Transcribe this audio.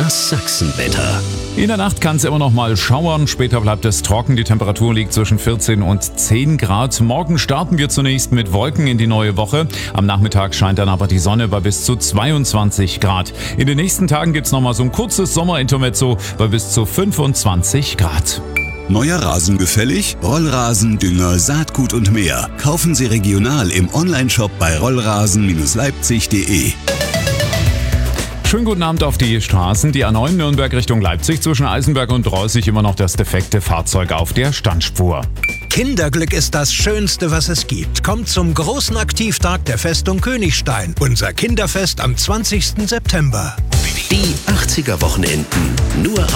Das Sachsenwetter. In der Nacht kann es immer noch mal schauern, später bleibt es trocken, die Temperatur liegt zwischen 14 und 10 Grad. Morgen starten wir zunächst mit Wolken in die neue Woche. Am Nachmittag scheint dann aber die Sonne bei bis zu 22 Grad. In den nächsten Tagen gibt's noch mal so ein kurzes Sommerintermezzo bei bis zu 25 Grad. Neuer Rasen gefällig? Rollrasen, Dünger, Saatgut und mehr. Kaufen Sie regional im Onlineshop bei rollrasen-leipzig.de. Schönen guten Abend auf die Straßen. Die A9 Nürnberg Richtung Leipzig zwischen Eisenberg und Reußig immer noch das defekte Fahrzeug auf der Standspur. Kinderglück ist das Schönste, was es gibt. Kommt zum großen Aktivtag der Festung Königstein. Unser Kinderfest am 20. September. Die 80er Wochenenden nur